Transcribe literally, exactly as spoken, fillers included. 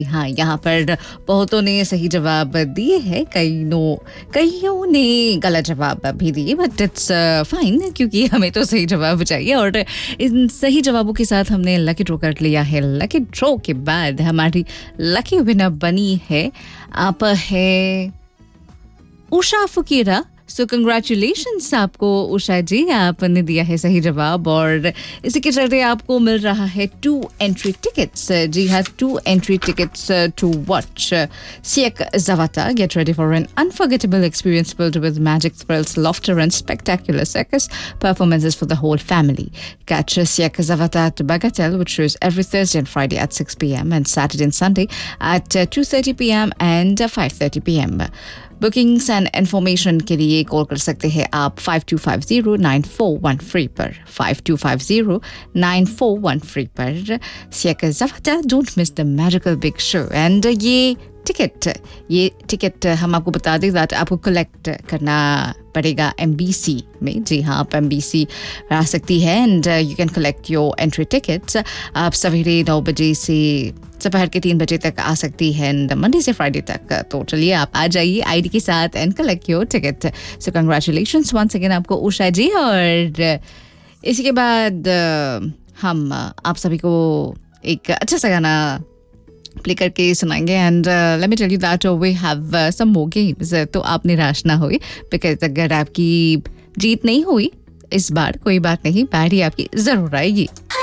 हाँ, यहाँ पर बहुतों ने सही जवाब दिए हैं, कईयों कईयों ने गलत जवाब भी दिए, बट इट्स फाइन क्योंकि हमें तो सही जवाब चाहिए। और इन सही जवाबों के साथ हमने लकी ड्रॉ कर लिया है। लकी ड्रॉ के बाद हमारी लकी विनर बनी है आप है उषा फुकीरा। सो कंग्रेचुलेशंस आपको उषा जी, आपने दिया है सही जवाब और इसी के चलते आपको मिल रहा है टू एंट्री टिकट्स। जी हाँ, to entry tickets to watch Siak Zavata. Get ready for an unforgettable experience filled with magic, thrills, laughter and spectacular circus performances for the whole family. Catch Siak Zavata at Bagatelle, which shows every Thursday and Friday at six p.m. and Saturday and Sunday at two thirty p.m. and five thirty p.m. Bookings and information के लिए call कर सकते हैं आप five to five zero nine four one three पर five to five zero nine four one three पर। Siak Zavata, don't miss the magical big show. And ये ticket ये टिकट हम आपको बता दें दैट आपको कलेक्ट करना पड़ेगा एमबीसी में। जी हाँ, आप एमबीसी आ सकती है and you can collect your entry tickets. आप सवेरे नौ बजे से दोपहर के तीन बजे तक आ सकती है एंड मंडे से फ्राइडे तक। तो चलिए आप आ जाइए आईडी के साथ and collect your ticket. So congratulations once again आपको उषा जी। और इसी के बाद हम आप सभी को एक अच्छा सा गाना प्ले करके सुनाएंगे and let me tell you that we have some more games. तो आप निराश ना होइए बिकॉज अगर आपकी जीत नहीं हुई इस बार कोई बात नहीं, बारी आपकी जरूर आएगी।